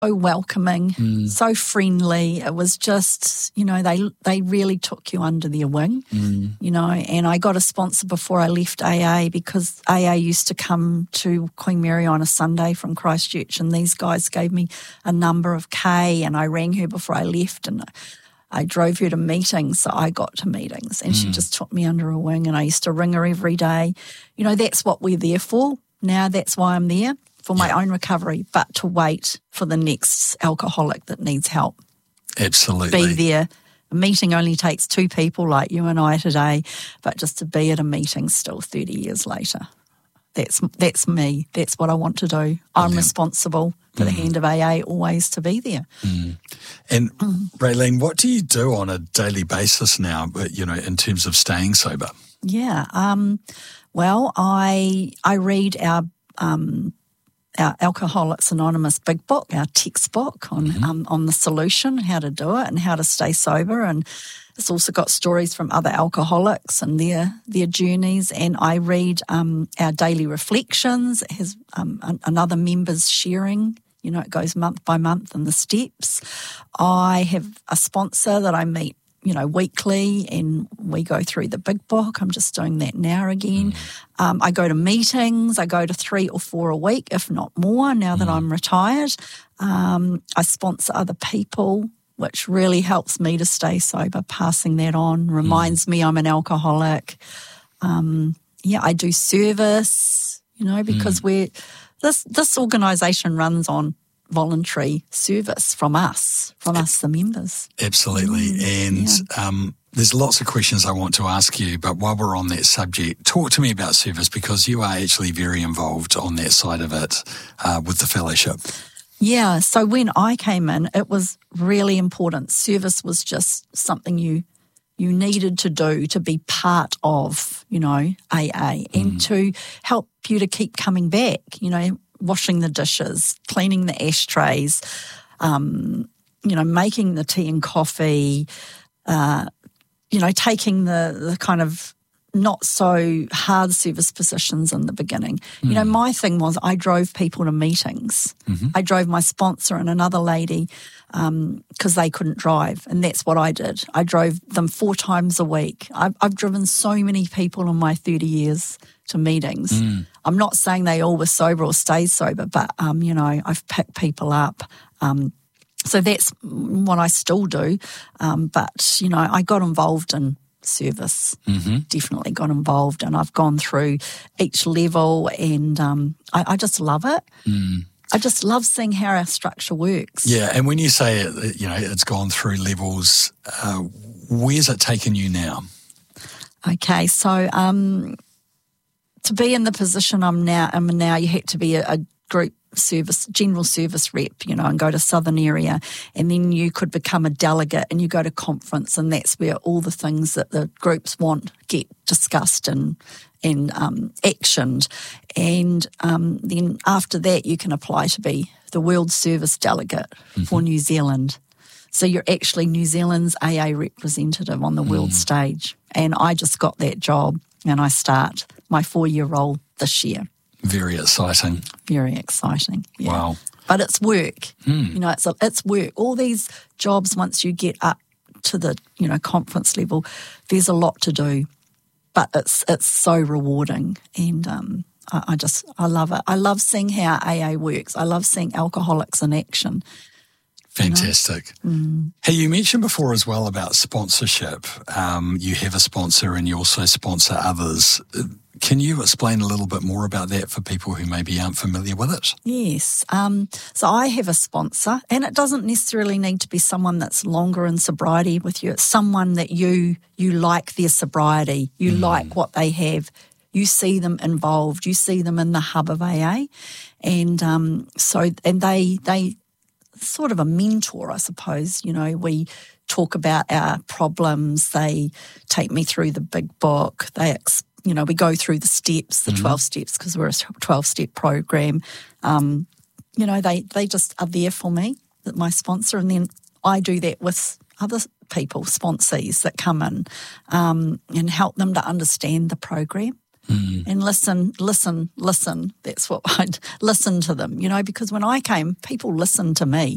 so welcoming, so friendly. It was just, they really took you under their wing, and I got a sponsor before I left AA because AA used to come to Queen Mary on a Sunday from Christchurch, and these guys gave me a number of Kay, and I rang her before I left, and I drove her to meetings, so I got to meetings, and she just took me under her wing, and I used to ring her every day. That's what we're there for. Now that's why I'm there, for my own recovery, but to wait for the next alcoholic that needs help. Absolutely. Be there. A meeting only takes 2 people like you and I today, but just to be at a meeting still 30 years later. That's me. That's what I want to do. I'm responsible for the hand of AA always to be there. And Raylene, what do you do on a daily basis now, in terms of staying sober? Yeah. Well, I read our Alcoholics Anonymous big book, our textbook on the solution, how to do it and how to stay sober. And it's also got stories from other alcoholics and their journeys. And I read our daily reflections. It has another member's sharing. It goes month by month and the steps. I have a sponsor that I meet weekly, and we go through the big book. I'm just doing that now again. I go to meetings. I go to 3 or 4 a week, if not more, now that I'm retired. I sponsor other people, which really helps me to stay sober, passing that on, reminds me I'm an alcoholic. I do service, because this organisation runs on voluntary service from us, the members. Absolutely. And there's lots of questions I want to ask you, but while we're on that subject, talk to me about service, because you are actually very involved on that side of it with the fellowship. Yeah, so when I came in, it was really important. Service was just something you needed to do to be part of, AA, and to help you to keep coming back, washing the dishes, cleaning the ashtrays, making the tea and coffee, taking the kind of not so hard service positions in the beginning. My thing was I drove people to meetings. I drove my sponsor and another lady because they couldn't drive, and that's what I did. I drove them 4 times a week. I've driven so many people in my 30 years to meetings. I'm not saying they all were sober or stayed sober, but, I've picked people up. So that's what I still do. But, I got involved in service, definitely got involved, and I've gone through each level, and I just love it. I just love seeing how our structure works. Yeah, and when you say it, it's gone through levels, where's it taken you now? Okay, so to be in the position I'm in now, you had to be a group service, general service rep, and go to Southern area, and then you could become a delegate and you go to conference, and that's where all the things that the groups want get discussed and actioned. And then after that, you can apply to be the World Service Delegate for New Zealand. So you're actually New Zealand's AA representative on the world stage. And I just got that job, and I start my 4-year role this year. Very exciting. Very exciting. Yeah. Wow. But it's work. It's work. All these jobs, once you get up to the, conference level, there's a lot to do. But it's so rewarding, and I love it. I love seeing how AA works. I love seeing alcoholics in action. Fantastic. Hey, you mentioned before as well about sponsorship. You have a sponsor and you also sponsor others. Can you explain a little bit more about that for people who maybe aren't familiar with it? Yes. So I have a sponsor, and it doesn't necessarily need to be someone that's longer in sobriety with you. It's someone that you like their sobriety, you like what they have, you see them involved, you see them in the hub of AA, and they sort of a mentor, I suppose. We talk about our problems. They take me through the big book. We go through the steps, the 12 steps, because we're a 12-step program. They just are there for me, my sponsor, and then I do that with other people, sponsees that come in, and help them to understand the program. And listen. That's what I'd listen to them, because when I came, people listened to me.